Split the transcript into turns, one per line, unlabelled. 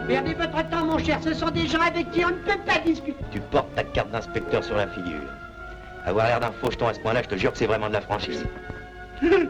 Perdez votre temps, mon cher, ce sont des gens avec qui on ne peut pas discuter.
Tu portes ta carte d'inspecteur sur la figure. Avoir l'air d'un faucheton à ce point-là, je te jure que c'est vraiment de la franchise.